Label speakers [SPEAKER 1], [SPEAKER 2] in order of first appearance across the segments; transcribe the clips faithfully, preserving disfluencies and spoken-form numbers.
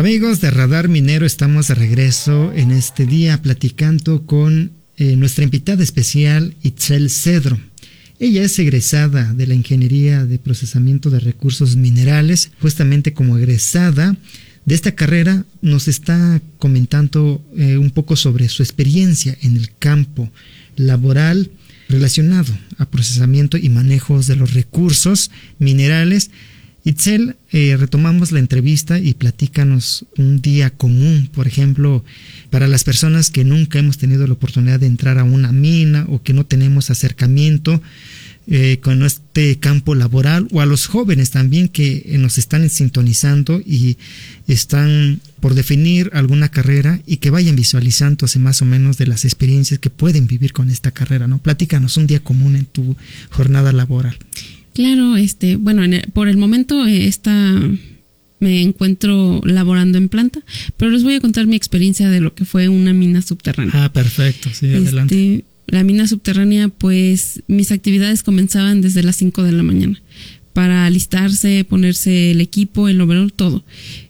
[SPEAKER 1] Amigos de Radar Minero, estamos de regreso en este día platicando con eh, nuestra invitada especial, Itzel Cedro. Ella es egresada de la Ingeniería de Procesamiento de Recursos Minerales. Justamente como egresada de esta carrera nos está comentando eh, un poco sobre su experiencia en el campo laboral relacionado a procesamiento y manejos de los recursos minerales. Itzel, eh, retomamos la entrevista y platícanos un día común, por ejemplo, para las personas que nunca hemos tenido la oportunidad de entrar a una mina o que no tenemos acercamiento eh, con este campo laboral, o a los jóvenes también que nos están sintonizando y están por definir alguna carrera y que vayan visualizándose más o menos de las experiencias que pueden vivir con esta carrera, ¿no? Platícanos un día común en tu jornada laboral.
[SPEAKER 2] Claro, este, bueno, en el, por el momento eh, esta, me encuentro laborando en planta, pero les voy a contar mi experiencia de lo que fue una mina subterránea.
[SPEAKER 1] Ah, perfecto, sí,
[SPEAKER 2] este,
[SPEAKER 1] adelante.
[SPEAKER 2] La mina subterránea, pues mis actividades comenzaban desde las cinco de la mañana para alistarse, ponerse el equipo, el overall, todo.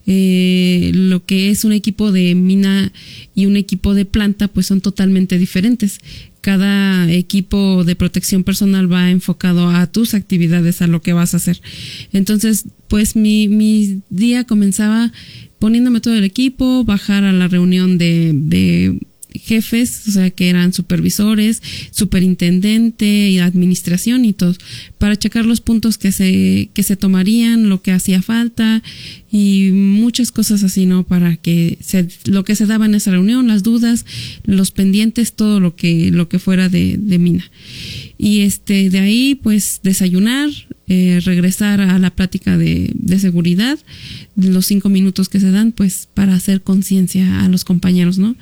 [SPEAKER 2] Eh, lo que es un equipo de mina y un equipo de planta, pues son totalmente diferentes. Cada equipo de protección personal va enfocado a tus actividades, a lo que vas a hacer. Entonces, pues mi, mi día comenzaba poniéndome todo el equipo, bajar a la reunión de, de jefes, o sea, que eran supervisores, superintendente y administración y todo, para checar los puntos que se, que se tomarían, lo que hacía falta y muchas cosas así, ¿no? Para que se, lo que se daba en esa reunión, las dudas, los pendientes, todo lo que, lo que fuera de, de mina. Y este, de ahí, pues, desayunar, eh, regresar a la plática de, de seguridad, los cinco minutos que se dan, pues, para hacer conciencia a los compañeros, ¿no?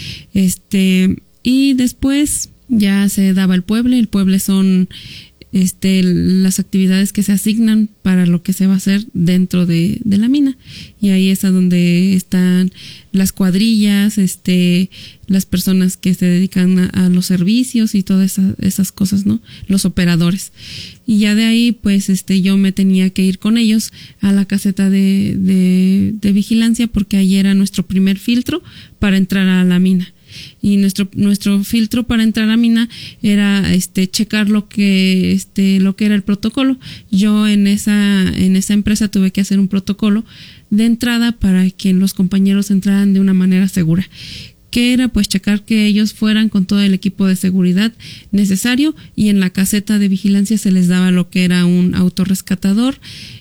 [SPEAKER 2] Este, y después ya se daba el pueble. El pueble son este, las actividades que se asignan para lo que se va a hacer dentro de, de la mina. Y ahí es a donde están las cuadrillas, este, las personas que se dedican a, a los servicios y todas esas, esas cosas, ¿no? Los operadores. Y ya de ahí, pues, este, yo me tenía que ir con ellos a la caseta de, de, de vigilancia, porque ahí era nuestro primer filtro para entrar a la mina. Y nuestro nuestro filtro para entrar a mina era este checar lo que este lo que era el protocolo. Yo en esa en esa empresa tuve que hacer un protocolo de entrada para que los compañeros entraran de una manera segura. Que era pues checar que ellos fueran con todo el equipo de seguridad necesario, y en la caseta de vigilancia se les daba lo que era un autorrescatador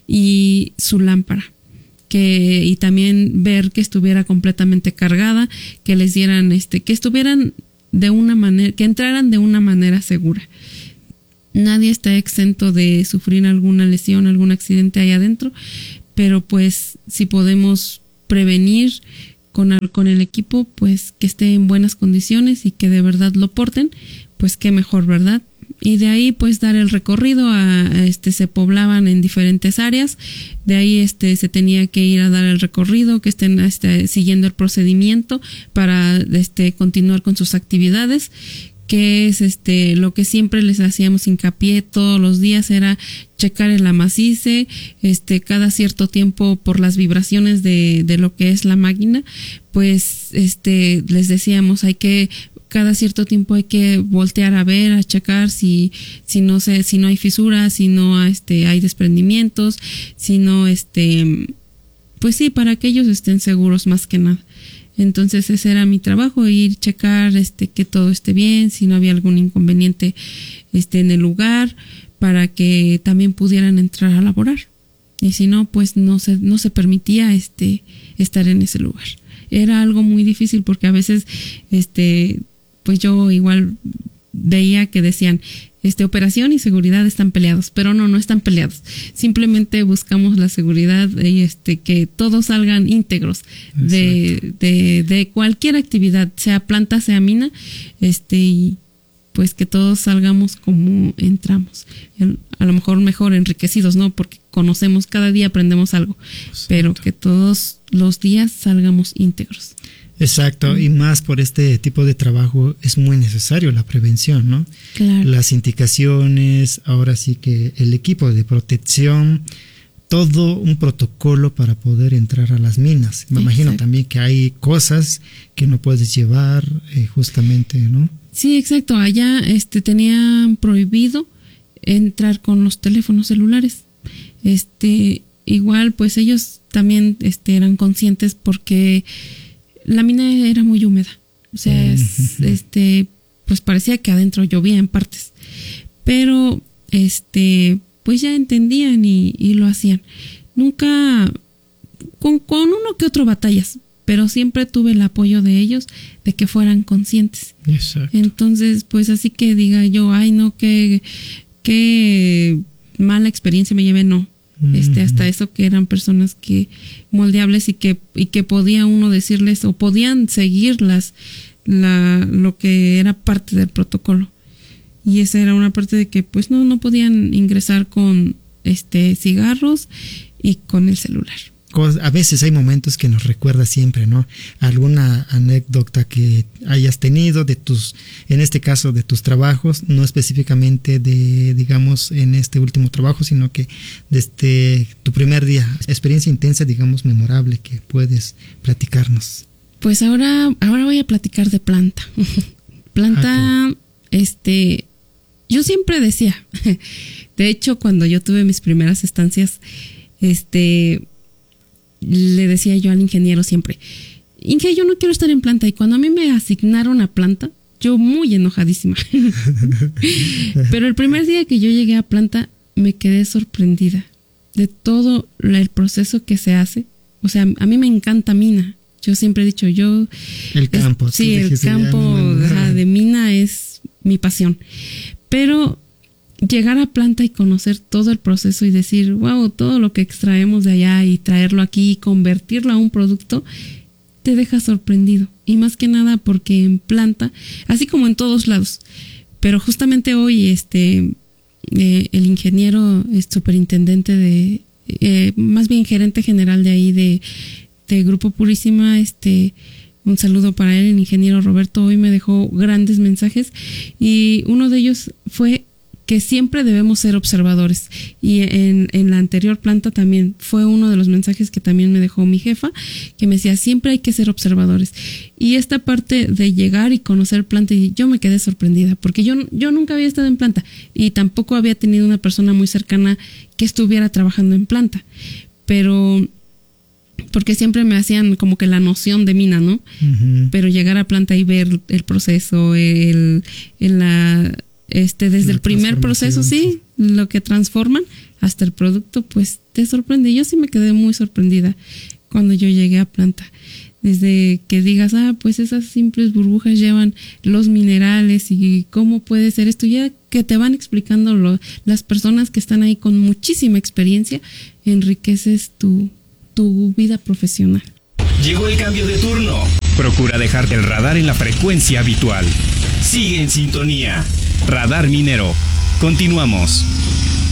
[SPEAKER 2] y su lámpara. Que, y también ver que estuviera completamente cargada, que les dieran, este, que estuvieran de una manera, que entraran de una manera segura. Nadie está exento de sufrir alguna lesión, algún accidente ahí adentro, pero pues si podemos prevenir con el, con el equipo, pues que esté en buenas condiciones y que de verdad lo porten, pues qué mejor, ¿verdad? Y de ahí pues dar el recorrido a, a este se poblaban en diferentes áreas. De ahí este se tenía que ir a dar el recorrido, que estén este, siguiendo el procedimiento para este continuar con sus actividades, que es este lo que siempre les hacíamos hincapié todos los días, era checar el amacice, este cada cierto tiempo por las vibraciones de, de lo que es la máquina, pues este les decíamos hay que cada cierto tiempo hay que voltear a ver, a checar si si no sé, si no hay fisuras, si no este hay desprendimientos, si no este pues sí, para que ellos estén seguros más que nada. Entonces ese era mi trabajo, ir checar este que todo esté bien, si no había algún inconveniente este en el lugar, para que también pudieran entrar a laborar. Y si no, pues no se no se permitía este estar en ese lugar. Era algo muy difícil porque a veces este pues yo igual veía que decían, este, operación y seguridad están peleados, pero no, no están peleados. Simplemente buscamos la seguridad y este, que todos salgan íntegros de, de, de cualquier actividad, sea planta, sea mina, este, y pues que todos salgamos como entramos. A lo mejor mejor enriquecidos, ¿no? Porque conocemos, cada día aprendemos algo, exacto, pero que todos los días salgamos íntegros.
[SPEAKER 1] Exacto, y más por este tipo de trabajo es muy necesario la prevención, ¿no?
[SPEAKER 2] Claro.
[SPEAKER 1] Las indicaciones, ahora sí que el equipo de protección, todo un protocolo para poder entrar a las minas. Me imagino
[SPEAKER 2] Exacto.
[SPEAKER 1] también que hay cosas que no puedes llevar eh, justamente, ¿no?
[SPEAKER 2] Sí, exacto. Allá este, tenían prohibido entrar con los teléfonos celulares. Este, igual, pues ellos también este, eran conscientes porque la mina era muy húmeda. O sea, es, este, pues parecía que adentro llovía en partes. Pero, este, pues ya entendían y, y lo hacían. Nunca, con, con uno que otro batallas, pero siempre tuve el apoyo de ellos, de que fueran conscientes.
[SPEAKER 1] Exacto.
[SPEAKER 2] Entonces, pues así que diga yo, ay no, qué, qué mala experiencia me llevé, no. Este, hasta eso que eran personas que moldeables y que, y que podía uno decirles o podían seguir las, la, lo que era parte del protocolo. Y esa era una parte de que pues no, no podían ingresar con este cigarros y con el celular.
[SPEAKER 1] A veces hay momentos que nos recuerda siempre, ¿no? Alguna anécdota que hayas tenido de tus, en este caso de tus trabajos, no específicamente de, digamos, en este último trabajo, sino que desde tu primer día, experiencia intensa, digamos, memorable que puedes platicarnos.
[SPEAKER 2] Pues ahora, ahora voy a platicar de planta. Planta, okay. este, yo siempre decía, de hecho, cuando yo tuve mis primeras estancias, este, le decía yo al ingeniero siempre, Inge, yo no quiero estar en planta. Y cuando a mí me asignaron a planta, yo muy enojadísima. Pero el primer día que yo llegué a planta, me quedé sorprendida de todo el proceso que se hace. O sea, a mí me encanta mina. Yo siempre he dicho, yo...
[SPEAKER 1] El campo.
[SPEAKER 2] Es, sí, el campo ajá, de mina es mi pasión. Pero llegar a planta y conocer todo el proceso y decir, wow, todo lo que extraemos de allá y traerlo aquí y convertirlo a un producto, te deja sorprendido. Y más que nada porque en planta, así como en todos lados, pero justamente hoy este eh, el ingeniero es superintendente de, eh, más bien gerente general de ahí de, de Grupo Purísima, este... un saludo para él, el ingeniero Roberto, hoy me dejó grandes mensajes y uno de ellos fue que siempre debemos ser observadores, y en, en la anterior planta también fue uno de los mensajes que también me dejó mi jefa, que me decía siempre hay que ser observadores. Y esta parte de llegar y conocer planta, y yo me quedé sorprendida porque yo, yo nunca había estado en planta y tampoco había tenido una persona muy cercana que estuviera trabajando en planta, pero porque siempre me hacían como que la noción de mina, ¿no? Uh-huh. Pero llegar a planta y ver el proceso, el, el la este desde la el primer proceso, sí, lo que transforman hasta el producto, pues te sorprende. Yo sí me quedé muy sorprendida cuando yo llegué a planta. Desde que digas, ah, pues esas simples burbujas llevan los minerales y cómo puede ser esto, ya que te van explicando lo, las personas que están ahí con muchísima experiencia, enriqueces tu tu vida profesional.
[SPEAKER 3] Llegó el cambio de turno. Procura dejarte el radar en la frecuencia habitual. Sigue en sintonía. Radar Minero. Continuamos.